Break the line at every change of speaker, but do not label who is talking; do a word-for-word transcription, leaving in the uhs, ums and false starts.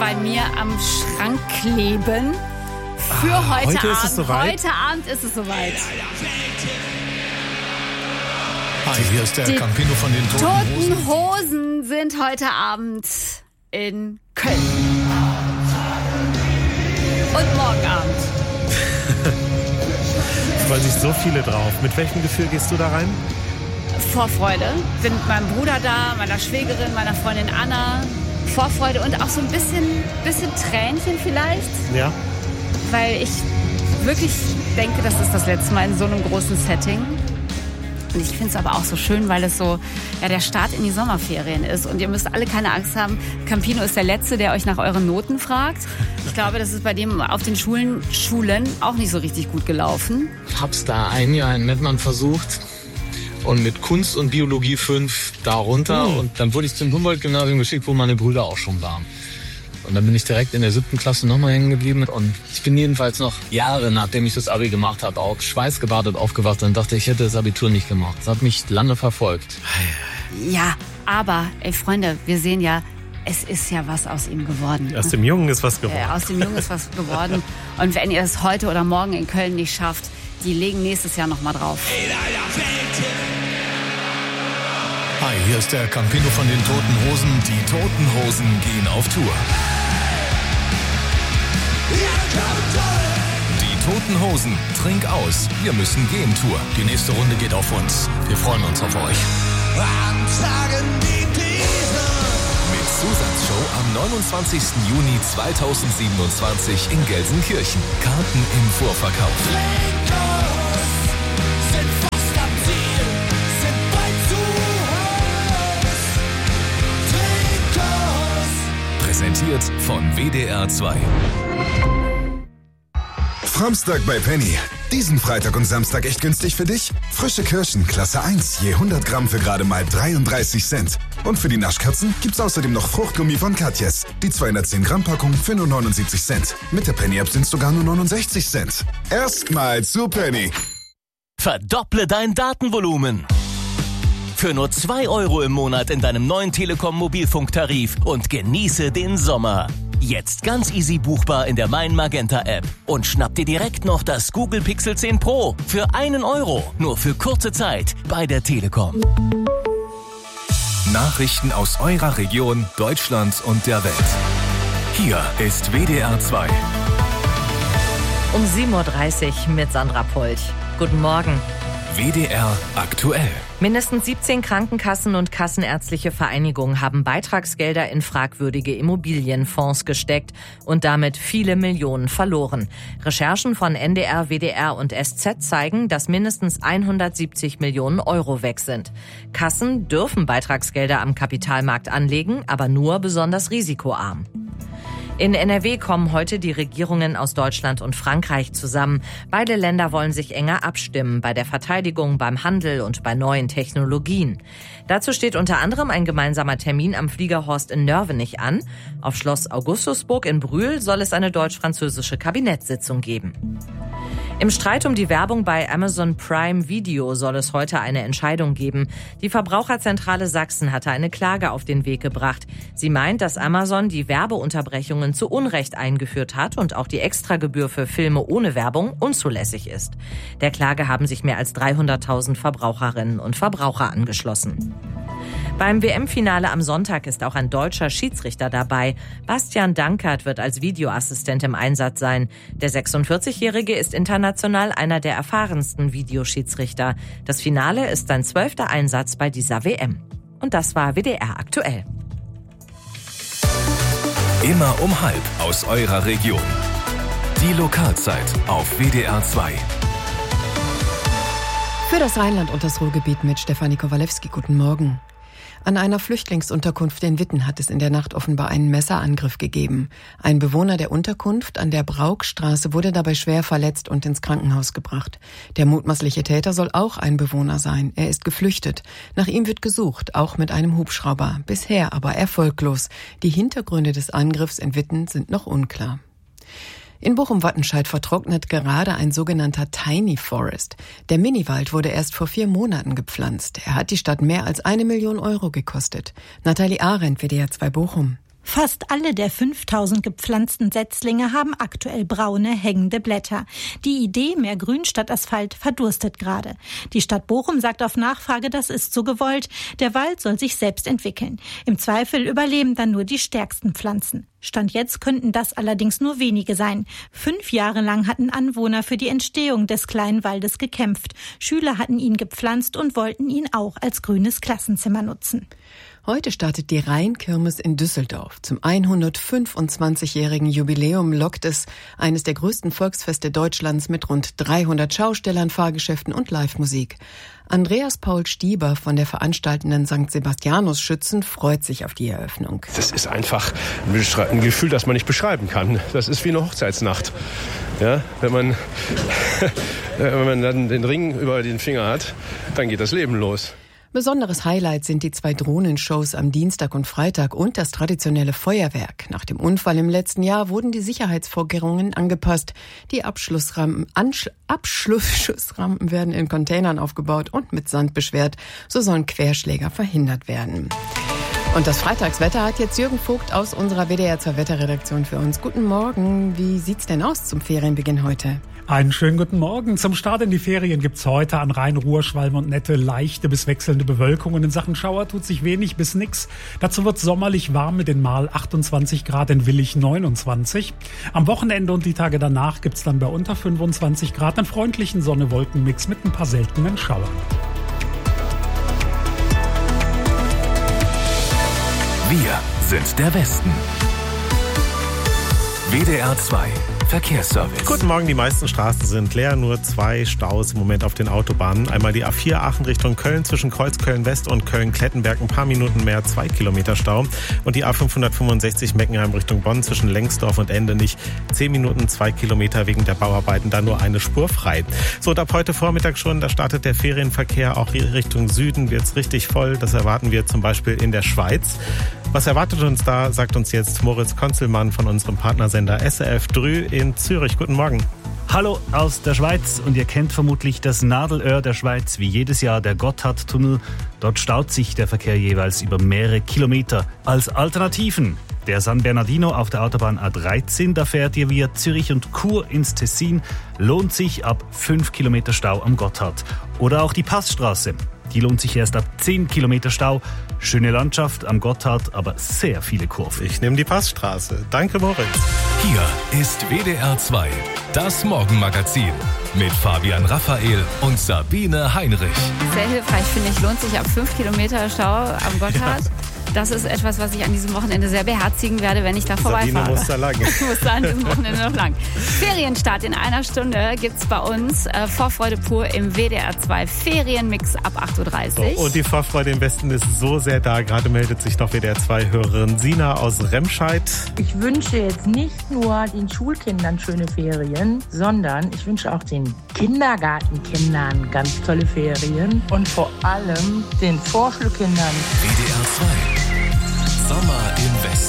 bei mir am Schrank kleben. Für
ah,
heute,
heute
Abend.
Ist es soweit?
Heute Abend ist es soweit.
Hi, hier ist der
Die
Campino von den Toten
Toten Hosen sind heute Abend in Köln. Und morgen Abend.
Freuen sich so viele drauf. Mit welchem Gefühl gehst du da rein?
Vorfreude. Bin mit meinem Bruder da, meiner Schwägerin, meiner Freundin Anna. Vorfreude und auch so ein bisschen, bisschen Tränchen vielleicht.
Ja.
Weil ich wirklich denke, das ist das letzte Mal in so einem großen Setting. Und ich finde es aber auch so schön, weil es so ja, der Start in die Sommerferien ist. Und ihr müsst alle keine Angst haben. Campino ist der Letzte, der euch nach euren Noten fragt. Ich glaube, das ist bei dem auf den Schulen, Schulen auch nicht so richtig gut gelaufen.
Ich hab's da ein Jahr in Mettmann versucht. Und mit Kunst und Biologie fünf da runter. Mhm. Und dann wurde ich zum Humboldt-Gymnasium geschickt, wo meine Brüder auch schon waren. Und dann bin ich direkt in der siebten Klasse nochmal hängen geblieben. Und ich bin jedenfalls noch Jahre, nachdem ich das Abi gemacht habe, auch schweißgebadet aufgewacht und dachte, ich hätte das Abitur nicht gemacht. Das hat mich lange verfolgt.
Ja, aber, ey Freunde, wir sehen ja, es ist ja was aus ihm geworden.
Aus dem Jungen ist was geworden.
Äh, aus dem Jungen ist was geworden. Und wenn ihr es heute oder morgen in Köln nicht schafft, die legen nächstes Jahr nochmal drauf.
Hi, hier ist der Campino von den Toten Hosen. Die Toten Hosen gehen auf Tour. Die Toten Hosen, trink aus. Wir müssen gehen Tour. Die nächste Runde geht auf uns. Wir freuen uns auf euch. Mit Zusatzshow am neunundzwanzigsten Juni zweitausendsiebenundzwanzig in Gelsenkirchen. Karten im Vorverkauf. Präsentiert von W D R zwei.
Framstag bei Penny. Diesen Freitag und Samstag echt günstig für dich? Frische Kirschen, Klasse eins, je hundert Gramm für gerade mal dreiunddreißig Cent. Und für die Naschkatzen gibt's außerdem noch Fruchtgummi von Katjes. Die zweihundertzehn Gramm Packung für nur neunundsiebzig Cent. Mit der Penny-App sind's sogar nur neunundsechzig Cent. Erstmal zu Penny.
Verdopple dein Datenvolumen. Für nur zwei Euro im Monat in deinem neuen Telekom-Mobilfunktarif und genieße den Sommer. Jetzt ganz easy buchbar in der Mein Magenta App. Und schnapp dir direkt noch das Google Pixel zehn Pro für einen Euro. Nur für kurze Zeit bei der Telekom.
Nachrichten aus eurer Region, Deutschland und der Welt. Hier ist W D R zwei.
Um sieben Uhr dreißig mit Sandra Polch. Guten Morgen.
W D R aktuell.
Mindestens siebzehn Krankenkassen und kassenärztliche Vereinigungen haben Beitragsgelder in fragwürdige Immobilienfonds gesteckt und damit viele Millionen verloren. Recherchen von N D R, W D R und S Z zeigen, dass mindestens hundertsiebzig Millionen Euro weg sind. Kassen dürfen Beitragsgelder am Kapitalmarkt anlegen, aber nur besonders risikoarm. In N R W kommen heute die Regierungen aus Deutschland und Frankreich zusammen. Beide Länder wollen sich enger abstimmen bei der Verteidigung, beim Handel und bei neuen Technologien. Dazu steht unter anderem ein gemeinsamer Termin am Fliegerhorst in Nörvenich an. Auf Schloss Augustusburg in Brühl soll es eine deutsch-französische Kabinettssitzung geben. Im Streit um die Werbung bei Amazon Prime Video soll es heute eine Entscheidung geben. Die Verbraucherzentrale Sachsen hatte eine Klage auf den Weg gebracht. Sie meint, dass Amazon die Werbeunterbrechungen zu Unrecht eingeführt hat und auch die Extragebühr für Filme ohne Werbung unzulässig ist. Der Klage haben sich mehr als dreihunderttausend Verbraucherinnen und Verbraucher angeschlossen. Beim W M-Finale am Sonntag ist auch ein deutscher Schiedsrichter dabei. Bastian Dankert wird als Videoassistent im Einsatz sein. Der sechsundvierzigjährige ist international einer der erfahrensten Videoschiedsrichter. Das Finale ist sein zwölfter Einsatz bei dieser W M. Und das war W D R aktuell.
Immer um halb aus eurer Region. Die Lokalzeit auf W D R zwei.
Für das Rheinland und das Ruhrgebiet mit Stefanie Kowalewski. Guten Morgen. An einer Flüchtlingsunterkunft in Witten hat es in der Nacht offenbar einen Messerangriff gegeben. Ein Bewohner der Unterkunft an der Braukstraße wurde dabei schwer verletzt und ins Krankenhaus gebracht. Der mutmaßliche Täter soll auch ein Bewohner sein. Er ist geflüchtet. Nach ihm wird gesucht, auch mit einem Hubschrauber. Bisher aber erfolglos. Die Hintergründe des Angriffs in Witten sind noch unklar. In Bochum-Wattenscheid vertrocknet gerade ein sogenannter Tiny Forest. Der Miniwald wurde erst vor vier Monaten gepflanzt. Er hat die Stadt mehr als eine Million Euro gekostet. Nathalie Arendt, W D R zwei Bochum.
Fast alle der fünftausend gepflanzten Setzlinge haben aktuell braune, hängende Blätter. Die Idee, mehr Grün statt Asphalt, verdurstet gerade. Die Stadt Bochum sagt auf Nachfrage, das ist so gewollt. Der Wald soll sich selbst entwickeln. Im Zweifel überleben dann nur die stärksten Pflanzen. Stand jetzt könnten das allerdings nur wenige sein. Fünf Jahre lang hatten Anwohner für die Entstehung des kleinen Waldes gekämpft. Schüler hatten ihn gepflanzt und wollten ihn auch als grünes Klassenzimmer nutzen.
Heute startet die Rheinkirmes in Düsseldorf. Zum hundertfünfundzwanzigjährigen Jubiläum lockt es eines der größten Volksfeste Deutschlands mit rund dreihundert Schaustellern, Fahrgeschäften und Livemusik. Andreas Paul Stieber von der veranstaltenden Sankt Sebastianus Schützen freut sich auf die Eröffnung.
Das ist einfach ein Gefühl, das man nicht beschreiben kann. Das ist wie eine Hochzeitsnacht. Ja, wenn man, wenn man dann den Ring über den Finger hat, dann geht das Leben los.
Besonderes Highlight sind die zwei Drohnenshows am Dienstag und Freitag und das traditionelle Feuerwerk. Nach dem Unfall im letzten Jahr wurden die Sicherheitsvorkehrungen angepasst. Die Abschlussrampen, Ansch- Abschlussschussrampen werden in Containern aufgebaut und mit Sand beschwert. So sollen Querschläger verhindert werden. Und das Freitagswetter hat jetzt Jürgen Vogt aus unserer W D R zwei Wetterredaktion für uns. Guten Morgen. Wie sieht's denn aus zum Ferienbeginn heute?
Einen schönen guten Morgen. Zum Start in die Ferien gibt's heute an Rhein, Ruhr, Schwalm und Nette leichte bis wechselnde Bewölkung. Und in Sachen Schauer tut sich wenig bis nix. Dazu wird's sommerlich warm mit in Marl achtundzwanzig Grad, in Willich neunundzwanzig. Am Wochenende und die Tage danach gibt's dann bei unter fünfundzwanzig Grad einen freundlichen Sonne-Wolken-Mix mit ein paar seltenen Schauern.
Wir sind der Westen. W D R zwei Verkehrsservice.
Guten Morgen, die meisten Straßen sind leer, nur zwei Staus im Moment auf den Autobahnen. Einmal die A vier Aachen Richtung Köln zwischen Kreuzköln-West und Köln-Klettenberg, ein paar Minuten mehr, zwei Kilometer Stau. Und die A fünfhundertfünfundsechzig Meckenheim Richtung Bonn zwischen Lengsdorf und Endenich, zehn Minuten, zwei Kilometer wegen der Bauarbeiten, da nur eine Spur frei. So, und ab heute Vormittag schon, da startet der Ferienverkehr, auch Richtung Süden wird's richtig voll. Das erwarten wir zum Beispiel in der Schweiz. Was erwartet uns da, sagt uns jetzt Moritz Konzelmann von unserem Partnersender S R F Drü in Zürich. Guten Morgen.
Hallo aus der Schweiz und ihr kennt vermutlich das Nadelöhr der Schweiz, wie jedes Jahr der Gotthardtunnel. Dort staut sich der Verkehr jeweils über mehrere Kilometer. Als Alternativen der San Bernardino auf der Autobahn A dreizehn, da fährt ihr via Zürich und Chur ins Tessin, lohnt sich ab fünf Kilometer Stau am Gotthard. Oder auch die Passstraße. Die lohnt sich erst ab zehn Kilometer Stau. Schöne Landschaft am Gotthard, aber sehr viele Kurven.
Ich nehme die Passstraße. Danke, Moritz.
Hier ist W D R zwei, das Morgenmagazin mit Fabian Raphael und Sabine Heinrich.
Sehr hilfreich, finde ich. Lohnt sich ab fünf Kilometer Stau am Gotthard. Ja. Das ist etwas, was ich an diesem Wochenende sehr beherzigen werde, wenn ich da vorbeifahre.
Sabine muss da lang.
Ich muss da an diesem Wochenende noch lang. Ferienstart in einer Stunde gibt's bei uns. Äh, Vorfreude pur im W D R zwei Ferienmix ab acht Uhr dreißig.
So, und die Vorfreude im Westen ist so sehr da. Gerade meldet sich noch W D R zwei Hörerin Sina aus Remscheid.
Ich wünsche jetzt nicht nur den Schulkindern schöne Ferien, sondern ich wünsche auch den Kindergartenkindern ganz tolle Ferien und vor allem den Vorschulkindern.
W D R zwei Sommer im Westen.